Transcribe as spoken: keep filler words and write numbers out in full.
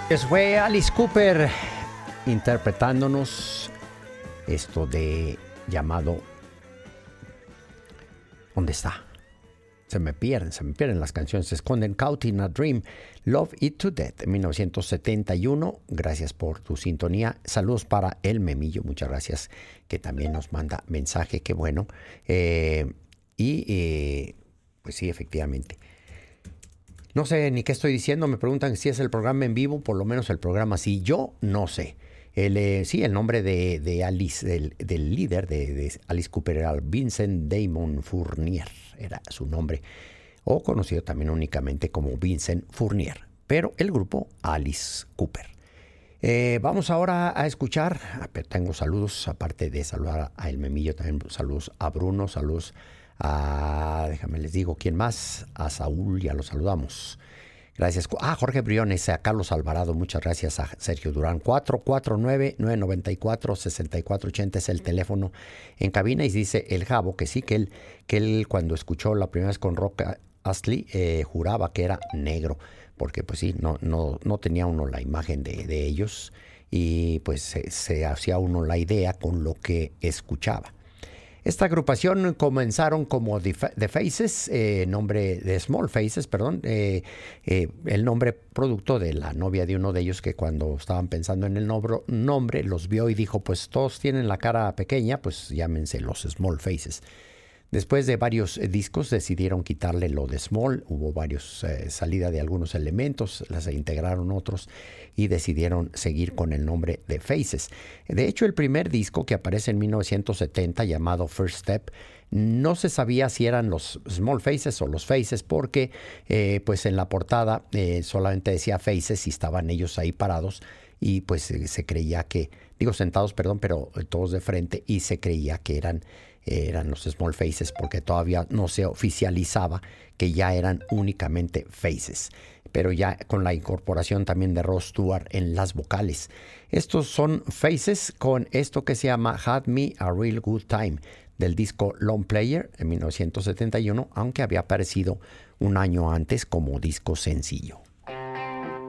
Eso fue Alice Cooper interpretándonos esto de llamado ¿Dónde está? Se me pierden, se me pierden las canciones. Se esconden. Caught in a Dream, Love It to Death, en mil novecientos setenta y uno. Gracias por tu sintonía. Saludos para El Memillo, muchas gracias, que también nos manda mensaje, qué bueno. Eh, y eh, pues sí, efectivamente. No sé ni qué estoy diciendo, me preguntan si es el programa en vivo, por lo menos el programa sí. Yo no sé. El, eh, sí, el nombre de, de Alice, del, del líder de, de Alice Cooper era Vincent Damon Fournier, era su nombre, o conocido también únicamente como Vincent Fournier, pero el grupo Alice Cooper. Eh, vamos ahora a escuchar, tengo saludos, aparte de saludar a El Memillo, también saludos a Bruno, saludos a, déjame les digo, ¿quién más? A Saúl, ya lo saludamos. Gracias. Ah, Jorge Briones, a Carlos Alvarado, muchas gracias. A Sergio Durán. cuatro cuatro nueve, nueve nueve cuatro, seis cuatro ocho cero es el teléfono en cabina. Y dice el Jabo que sí, que él, que él cuando escuchó la primera vez con Rock Astley, eh, juraba que era negro. Porque pues sí, no, no, no tenía uno la imagen de, de ellos. Y pues se, se hacía uno la idea con lo que escuchaba. Esta agrupación comenzaron como The Faces, eh, nombre de Small Faces, perdón, eh, eh, el nombre producto de la novia de uno de ellos que cuando estaban pensando en el nombro, nombre los vio y dijo, pues todos tienen la cara pequeña, pues llámense los Small Faces. Después de varios eh, discos decidieron quitarle lo de Small, hubo varios eh, salida de algunos elementos, las integraron otros y decidieron seguir con el nombre de Faces. De hecho, el primer disco que aparece en mil novecientos setenta llamado First Step, no se sabía si eran los Small Faces o los Faces porque eh, pues en la portada eh, solamente decía Faces y estaban ellos ahí parados y pues eh, se creía que, digo sentados, perdón, pero eh, todos de frente y se creía que eran eran los Small Faces porque todavía no se oficializaba que ya eran únicamente Faces, pero ya con la incorporación también de Ross Stewart en las vocales. Estos son Faces con esto que se llama Had Me a Real Good Time del disco Long Player en mil novecientos setenta y uno, aunque había aparecido un año antes como disco sencillo.